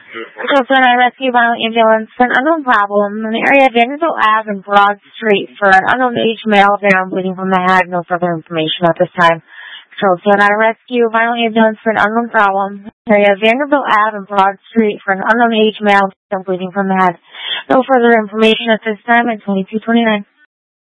I rescue violent ambulance for an unknown problem in the area of Vanderbilt Ave and Broad Street for an unknown age male down bleeding from the head. No further information at this time. I rescue violent ambulance for an unknown problem in the area of Vanderbilt Ave and Broad Street for an unknown age male down bleeding from the head. No further information at this time at 2229.